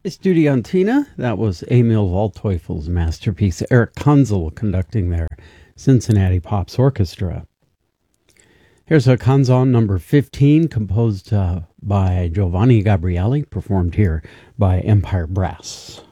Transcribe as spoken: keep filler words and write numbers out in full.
Estudiantina, that was Emil Waldteufel's masterpiece. Eric Kanzel conducting their Cincinnati Pops Orchestra. Here's a Canzon number fifteen, composed uh, by Giovanni Gabrieli, performed here by Empire Brass.